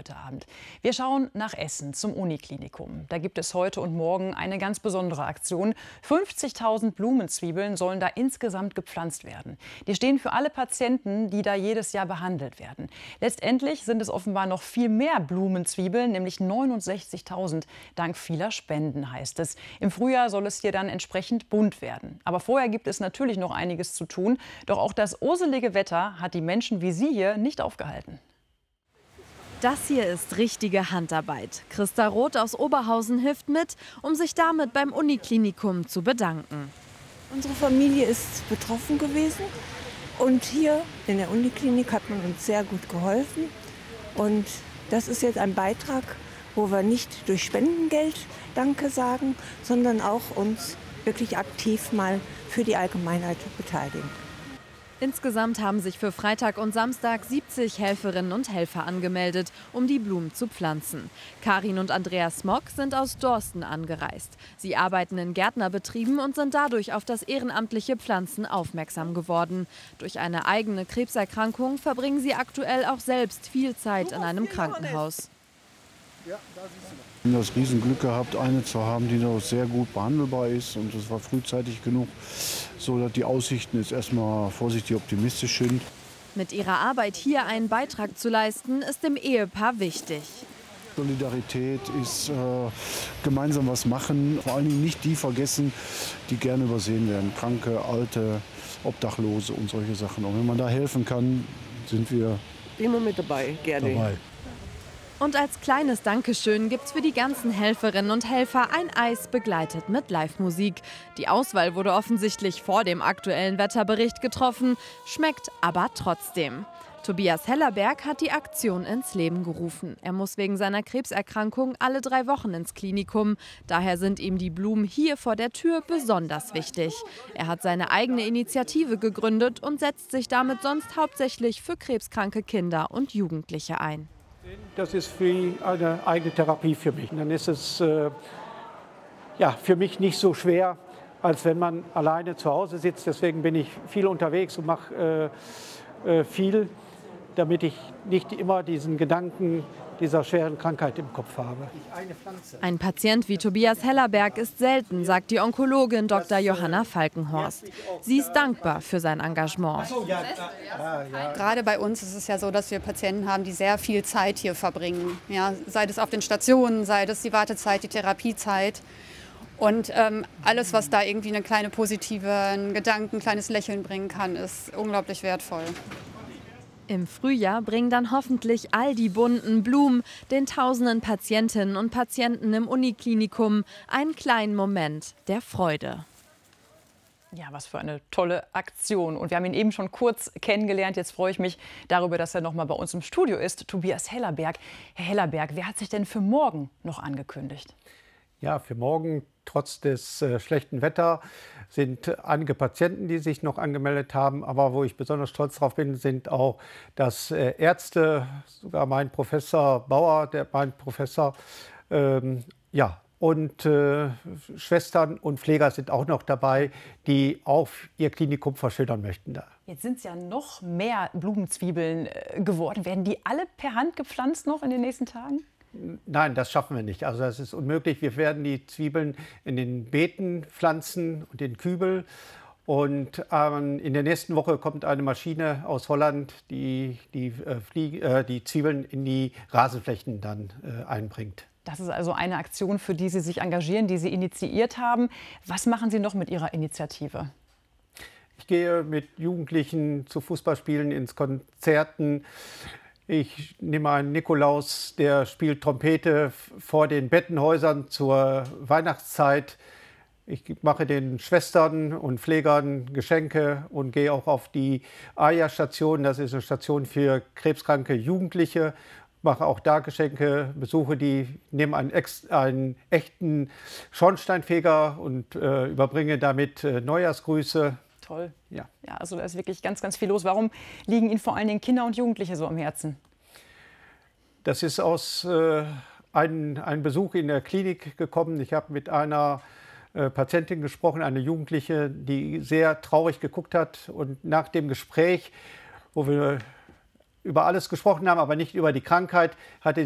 heute Abend. Wir schauen nach Essen zum Uniklinikum. Da gibt es heute und morgen eine ganz besondere Aktion. 50.000 Blumenzwiebeln sollen da insgesamt gepflanzt werden. Die stehen für alle Patienten, die da jedes Jahr behandelt werden. Letztendlich sind es offenbar noch viel mehr Blumenzwiebeln, nämlich 69.000, dank vieler Spenden, heißt es. Im Frühjahr soll es hier dann entsprechend bunt werden. Aber vorher gibt es natürlich noch einiges zu tun. Doch auch das urselige Wetter hat die Menschen wie Sie hier nicht aufgehalten. Das hier ist richtige Handarbeit. Christa Roth aus Oberhausen hilft mit, um sich damit beim Uniklinikum zu bedanken. Unsere Familie ist betroffen gewesen und hier in der Uniklinik hat man uns sehr gut geholfen. Und das ist jetzt ein Beitrag, wo wir nicht durch Spendengeld Danke sagen, sondern auch uns wirklich aktiv mal für die Allgemeinheit beteiligen. Insgesamt haben sich für Freitag und Samstag 70 Helferinnen und Helfer angemeldet, um die Blumen zu pflanzen. Karin und Andreas Mock sind aus Dorsten angereist. Sie arbeiten in Gärtnerbetrieben und sind dadurch auf das ehrenamtliche Pflanzen aufmerksam geworden. Durch eine eigene Krebserkrankung verbringen sie aktuell auch selbst viel Zeit in einem Krankenhaus. Wir haben das Riesenglück gehabt, eine zu haben, die noch sehr gut behandelbar ist. Und das war frühzeitig genug, so dass die Aussichten jetzt erstmal vorsichtig optimistisch sind. Mit ihrer Arbeit hier einen Beitrag zu leisten, ist dem Ehepaar wichtig. Solidarität ist gemeinsam was machen. Vor allen Dingen nicht die vergessen, die gerne übersehen werden. Kranke, Alte, Obdachlose und solche Sachen. Und wenn man da helfen kann, sind wir Immer mit dabei, gerne. dabei. Und als kleines Dankeschön gibt's für die ganzen Helferinnen und Helfer ein Eis begleitet mit Live-Musik. Die Auswahl wurde offensichtlich vor dem aktuellen Wetterbericht getroffen, schmeckt aber trotzdem. Tobias Hellerberg hat die Aktion ins Leben gerufen. Er muss wegen seiner Krebserkrankung alle 3 Wochen ins Klinikum. Daher sind ihm die Blumen hier vor der Tür besonders wichtig. Er hat seine eigene Initiative gegründet und setzt sich damit sonst hauptsächlich für krebskranke Kinder und Jugendliche ein. Das ist wie eine eigene Therapie für mich. Und dann ist es für mich nicht so schwer, als wenn man alleine zu Hause sitzt. Deswegen bin ich viel unterwegs und mache viel, damit ich nicht immer diesen Gedanken dieser schweren Krankheit im Kopf habe. Ein Patient wie Tobias Hellerberg ist selten, sagt die Onkologin Dr. Johanna Falkenhorst. Sie ist dankbar für sein Engagement. Gerade bei uns ist es ja so, dass wir Patienten haben, die sehr viel Zeit hier verbringen. Ja, sei es auf den Stationen, sei es die Wartezeit, die Therapiezeit. Und alles, was da irgendwie eine kleine positive Gedanken, ein kleines Lächeln bringen kann, ist unglaublich wertvoll. Im Frühjahr bringen dann hoffentlich all die bunten Blumen den tausenden Patientinnen und Patienten im Uniklinikum einen kleinen Moment der Freude. Ja, was für eine tolle Aktion. Und wir haben ihn eben schon kurz kennengelernt. Jetzt freue ich mich darüber, dass er noch mal bei uns im Studio ist. Tobias Hellerberg. Herr Hellerberg, wer hat sich denn für morgen noch angekündigt? Ja, für morgen, trotz des schlechten Wetters, sind einige Patienten, die sich noch angemeldet haben. Aber wo ich besonders stolz drauf bin, sind auch, dass Ärzte, sogar mein Professor Bauer, mein Professor, und Schwestern und Pfleger sind auch noch dabei, die auch ihr Klinikum verschönern möchten. Jetzt sind es ja noch mehr Blumenzwiebeln geworden. Werden die alle per Hand gepflanzt noch in den nächsten Tagen? Nein, das schaffen wir nicht. Also das ist unmöglich. Wir werden die Zwiebeln in den Beeten pflanzen und in Kübel. Und in der nächsten Woche kommt eine Maschine aus Holland, die Zwiebeln in die Rasenflächen dann einbringt. Das ist also eine Aktion, für die Sie sich engagieren, die Sie initiiert haben. Was machen Sie noch mit Ihrer Initiative? Ich gehe mit Jugendlichen zu Fußballspielen, ins Konzerten. Ich nehme einen Nikolaus, der spielt Trompete vor den Bettenhäusern zur Weihnachtszeit. Ich mache den Schwestern und Pflegern Geschenke und gehe auch auf die AJA-Station. Das ist eine Station für krebskranke Jugendliche. Mache auch da Geschenke, besuche die, nehme einen echten Schornsteinfeger und überbringe damit Neujahrsgrüße. Toll. Ja, also da ist wirklich ganz, ganz viel los. Warum liegen Ihnen vor allen Dingen Kinder und Jugendliche so am Herzen? Das ist aus einem Besuch in der Klinik gekommen. Ich habe mit einer Patientin gesprochen, eine Jugendliche, die sehr traurig geguckt hat. Und nach dem Gespräch, wo wir über alles gesprochen haben, aber nicht über die Krankheit, hatte